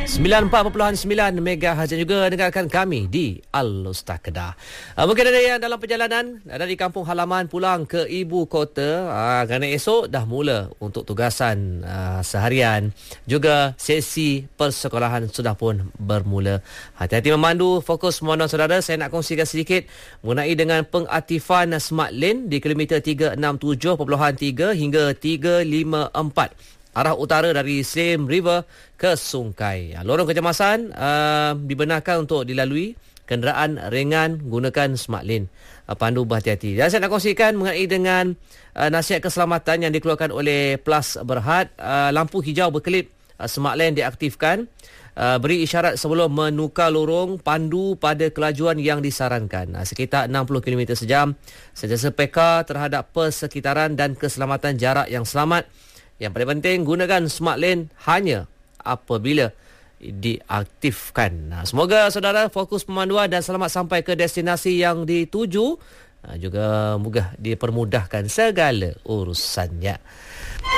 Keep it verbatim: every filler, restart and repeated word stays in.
sembilan puluh empat perpuluhan sembilan megahertz dan juga dengarkan kami di Al-Ustaz Kedah. Uh, mungkin ada yang dalam perjalanan dari kampung halaman pulang ke ibu kota uh, kerana esok dah mula untuk tugasan uh, seharian. Juga sesi persekolahan sudah pun bermula. Hati-hati memandu, fokus mohon saudara. Saya nak kongsikan sedikit mengenai dengan pengaktifan Smart Lane di kilometer tiga enam tujuh perpuluhan tiga hingga tiga lima empat. Arah utara dari Slim River ke Sungai. Lorong kecemasan uh, dibenarkan untuk dilalui kenderaan ringan gunakan Smart Lane. Uh, pandu berhati-hati. Dan saya nak kongsikan mengenai dengan uh, nasihat keselamatan yang dikeluarkan oleh Plus Berhad. Uh, lampu hijau berkelip uh, Smart Lane diaktifkan. Uh, beri isyarat sebelum menukar lorong, pandu pada kelajuan yang disarankan. Uh, sekitar enam puluh kilometer sejam. Sentiasa peka terhadap persekitaran dan keselamatan jarak yang selamat. Yang paling penting, gunakan Smart Lane hanya apabila diaktifkan. Nah, semoga saudara fokus pemanduan dan selamat sampai ke destinasi yang dituju. Nah, juga moga dipermudahkan segala urusannya.